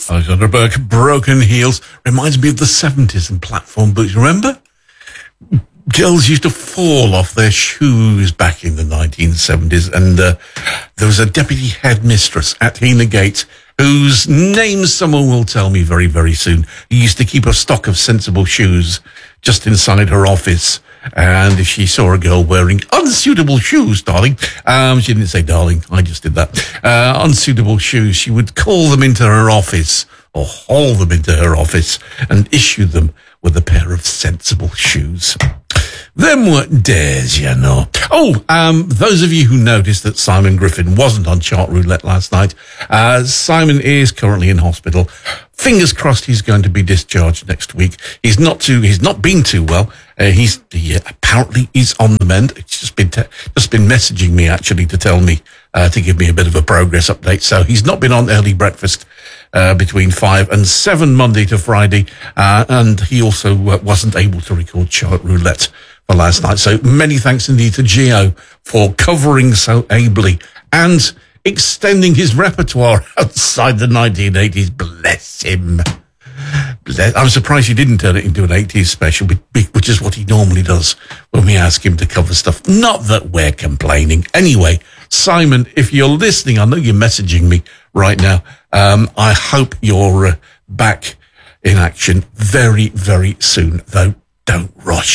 Alexandra Burke, Broken Heels. Reminds me of the 70s and platform boots. Remember? Girls used to fall off their shoes back in the 1970s, and there was a deputy headmistress at Hena Gate whose name someone will tell me very, very soon, who used to keep a stock of sensible shoes just inside her office. And if she saw a girl wearing unsuitable shoes, darling, she didn't say darling, I just did that, unsuitable shoes, she would call them into her office or haul them into her office and issue them with a pair of sensible shoes. Them weren't days, you know. Those of you who noticed that Simon Griffin wasn't on Chart Roulette last night, Simon is currently in hospital. Fingers crossed he's going to be discharged next week. He's not been too well. He apparently he's on the mend. It's just been messaging me actually to tell me, to give me a bit of a progress update. So he's not been on early breakfast, between 5 and 7 Monday to Friday. And he also wasn't able to record Chart Roulette for last night. So many thanks indeed to Gio for covering so ably and extending his repertoire outside the 1980s. Bless him. I'm surprised he didn't turn it into an 80s special, which is what he normally does when we ask him to cover stuff. Not that we're complaining. Anyway, Simon, if you're listening, I know you're messaging me right now. I hope you're back in action very, very soon, though don't rush.